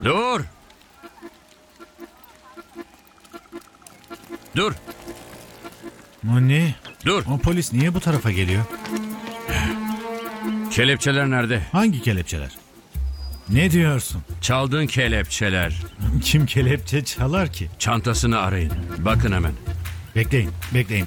Dur! Dur! Muni, Dur! o polis niye bu tarafa geliyor? Kelepçeler nerede? Hangi kelepçeler? Ne diyorsun? Çaldığın kelepçeler. Kim kelepçe çalar ki? Çantasını arayın. Bakın hemen. Bekleyin.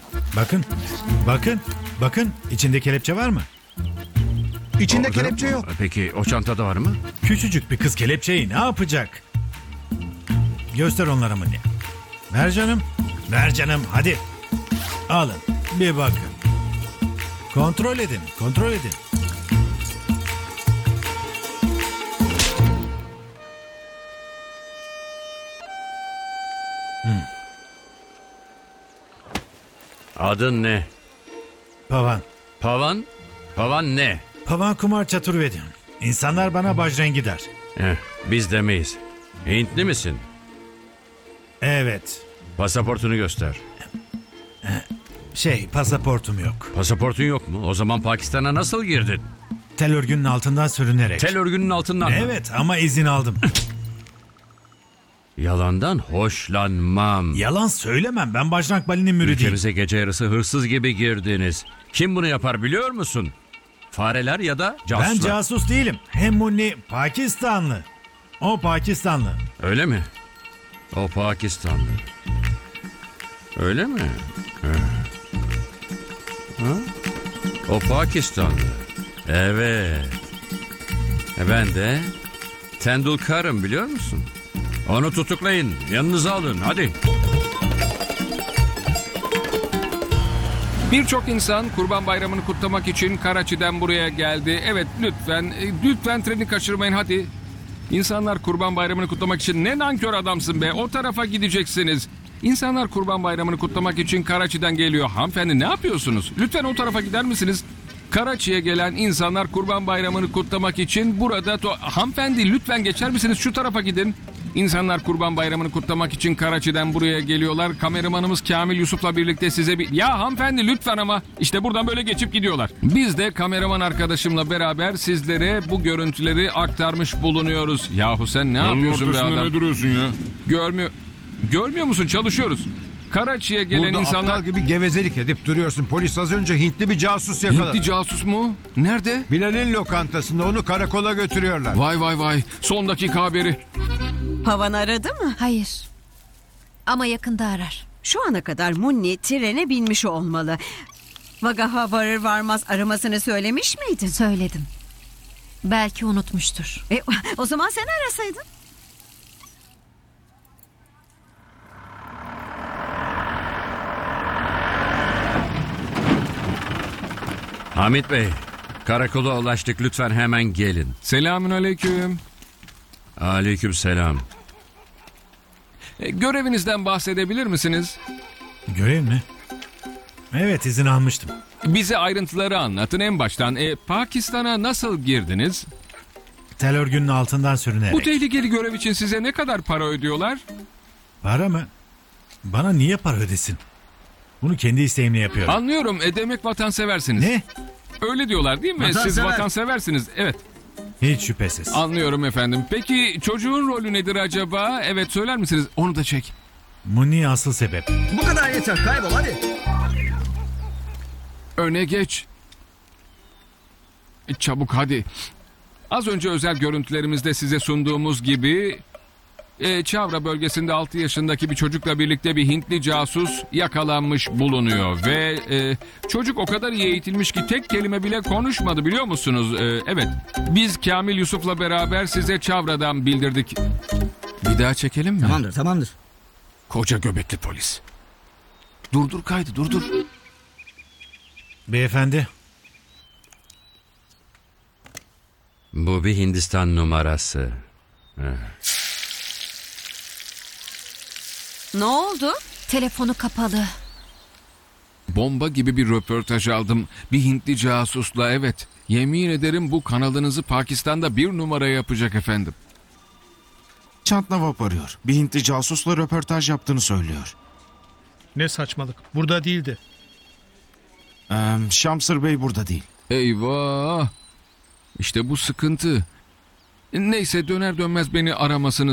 Bakın. İçinde kelepçe var mı? İçinde Orada kelepçe mı? yok. Peki o çantada var mı? Küçücük bir kız kelepçeyi ne yapacak? Göster onlara Muni. Ver canım, hadi. Alın, bir bakın. Kontrol edin. Adın ne? Pavan. Pavan? Pavan ne? Pavan Kumar Çaturvedi. İnsanlar bana Bajrengi der. Biz demeyiz. Hintli misin? Evet. Pasaportunu göster. Pasaportum yok. Pasaportun yok mu? O zaman Pakistan'a nasıl girdin? Tel örgünün altından sürünerek. Tel örgünün altından mı? Evet ama izin aldım. Yalandan hoşlanmam. Yalan söylemem. Ben Bajrang Bali'nin müridiyim. Ülkemize gece yarısı hırsız gibi girdiniz. Kim bunu yapar biliyor musun? Fareler ya da casuslar. Ben casus değilim. Hem Muni Pakistanlı. O Pakistanlı. Öyle mi? O Pakistanlı. Öyle mi? Ha? O Pakistanlı. Evet. Ben de Tendulkar'ım biliyor musun? Onu tutuklayın. Yanınıza alın. Hadi. Birçok insan Kurban Bayramı'nı kutlamak için Karachi'den buraya geldi. Evet lütfen treni kaçırmayın hadi. İnsanlar Kurban Bayramı'nı kutlamak için ne nankör adamsın be. O tarafa gideceksiniz. İnsanlar Kurban Bayramı'nı kutlamak için Karachi'den geliyor. Hanımefendi ne yapıyorsunuz? Lütfen o tarafa gider misiniz? Karachi'ye gelen insanlar Kurban Bayramı'nı kutlamak için burada... Hanımefendi lütfen geçer misiniz? Şu tarafa gidin. İnsanlar Kurban Bayramı'nı kutlamak için Karachi'den buraya geliyorlar. Kameramanımız Kamil Yusuf'la birlikte size bir... Ya hanımefendi lütfen ama. İşte buradan böyle geçip gidiyorlar. Biz de kameraman arkadaşımla beraber sizlere bu görüntüleri aktarmış bulunuyoruz. Yahu sen ne yapıyorsun be adam? Ne duruyorsun ya? Görmüyor musun? Çalışıyoruz. Karachi'ye gelen Burada insanlar... aptal gibi gevezelik edip duruyorsun. Polis az önce Hintli bir casus yakaladı. Hintli casus mu? Nerede? Bilal'in lokantasında onu karakola götürüyorlar. Vay. Son dakika haberi. Pavan aradı mı? Hayır. Ama yakında arar. Şu ana kadar Munni trene binmiş olmalı. Vagaha varır varmaz aramasını söylemiş miydin? Söyledim. Belki unutmuştur. O zaman sen arasaydın. Hamit Bey, karakola ulaştık. Lütfen hemen gelin. Selamünaleyküm. Aleykümselam. Görevinizden bahsedebilir misiniz? Görev mi? Evet, izin almıştım. Bize ayrıntıları anlatın en baştan. Pakistan'a nasıl girdiniz? Tel örgünün altından sürünerek. Bu tehlikeli görev için size ne kadar para ödüyorlar? Para mı? Bana niye para ödesin? Bunu kendi isteğimle yapıyorum. Anlıyorum. Demek vatanseversiniz. Ne? Öyle diyorlar değil mi? Siz vatanseversiniz. Evet. Hiç şüphesiz. Anlıyorum efendim. Peki çocuğun rolü nedir acaba? Evet söyler misiniz? Onu da çek. Muni asıl sebep. Bu kadar yeter, kaybol hadi. Öne geç. Çabuk hadi. Az önce özel görüntülerimizde size sunduğumuz gibi... Çavra bölgesinde 6 yaşındaki bir çocukla birlikte bir Hintli casus yakalanmış bulunuyor. Ve çocuk o kadar iyi eğitilmiş ki tek kelime bile konuşmadı biliyor musunuz? Evet, biz Kamil Yusuf'la beraber size Çavra'dan bildirdik. Bir daha çekelim mi? Tamamdır. Koca göbekli polis. Durdur kaydı, durdur. Beyefendi. Bu bir Hindistan numarası. Ne oldu? Telefonu kapalı. Bomba gibi bir röportaj aldım. Bir Hintli casusla evet. Yemin ederim bu kanalınızı Pakistan'da 1 numara yapacak efendim. Çantnavap arıyor. Bir Hintli casusla röportaj yaptığını söylüyor. Ne saçmalık. Burada değildi. Şamsır Bey burada değil. Eyvah. İşte bu sıkıntı. Neyse döner dönmez beni aramasını